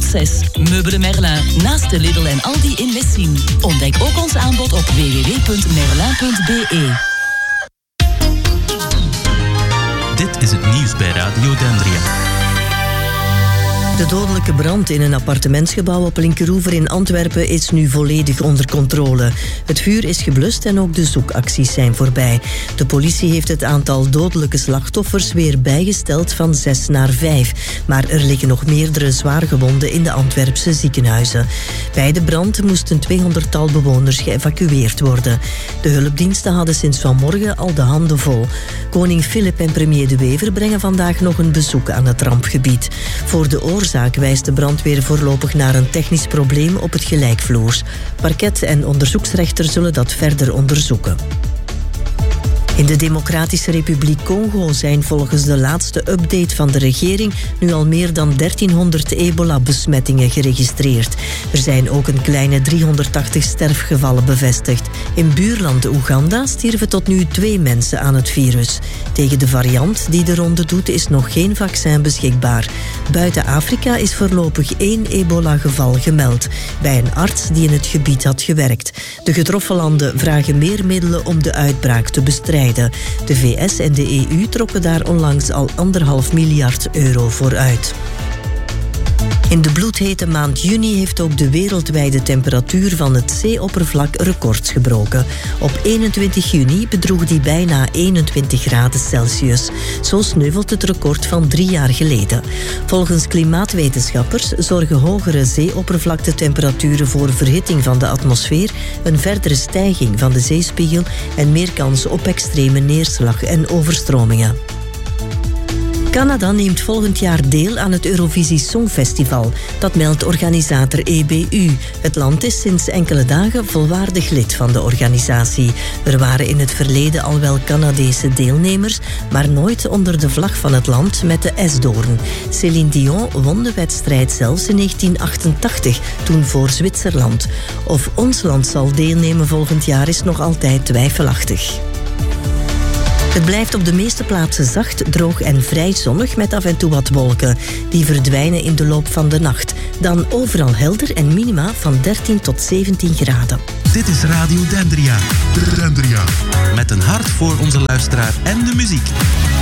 6. Meubelen Merlin, naast de Lidl en Aldi in Westzien. Ontdek ook ons aanbod op www.merlin.be. Dit is het nieuws bij Radio Dendria. De dodelijke brand in een appartementsgebouw op Linkeroever in Antwerpen is nu volledig onder controle. Het vuur is geblust en ook de zoekacties zijn voorbij. De politie heeft het aantal dodelijke slachtoffers weer bijgesteld van 6 naar 5. Maar er liggen nog meerdere zwaargewonden in de Antwerpse ziekenhuizen. Bij de brand moesten 200-tal bewoners geëvacueerd worden. De hulpdiensten hadden sinds vanmorgen al de handen vol. Koning Filip en premier De Wever brengen vandaag nog een bezoek aan het rampgebied. Voor de oorzaak wijst de brandweer voorlopig naar een technisch probleem op het gelijkvloers. Parket en onderzoeksrechter zullen dat verder onderzoeken. In de Democratische Republiek Congo zijn volgens de laatste update van de regering nu al meer dan 1300 ebola-besmettingen geregistreerd. Er zijn ook een kleine 380 sterfgevallen bevestigd. In buurland Oeganda stierven tot nu 2 mensen aan het virus. Tegen de variant die de ronde doet is nog geen vaccin beschikbaar. Buiten Afrika is voorlopig 1 ebola-geval gemeld, bij een arts die in het gebied had gewerkt. De getroffen landen vragen meer middelen om de uitbraak te bestrijden. De VS en de EU trokken daar onlangs al €1,5 miljard voor uit. In de bloedhete maand juni heeft ook de wereldwijde temperatuur van het zeeoppervlak records gebroken. Op 21 juni bedroeg die bijna 21 graden Celsius. Zo sneuvelt het record van 3 jaar geleden. Volgens klimaatwetenschappers zorgen hogere zeeoppervlaktetemperaturen voor verhitting van de atmosfeer, een verdere stijging van de zeespiegel en meer kans op extreme neerslag en overstromingen. Canada neemt volgend jaar deel aan het Eurovisie Songfestival. Dat meldt organisator EBU. Het land is sinds enkele dagen volwaardig lid van de organisatie. Er waren in het verleden al wel Canadese deelnemers, maar nooit onder de vlag van het land met de esdoorn. Céline Dion won de wedstrijd zelfs in 1988, toen voor Zwitserland. Of ons land zal deelnemen volgend jaar is nog altijd twijfelachtig. Het blijft op de meeste plaatsen zacht, droog en vrij zonnig met af en toe wat wolken. Die verdwijnen in de loop van de nacht. Dan overal helder en minima van 13 tot 17 graden. Dit is Radio Dendria. Dendria. Met een hart voor onze luisteraar en de muziek.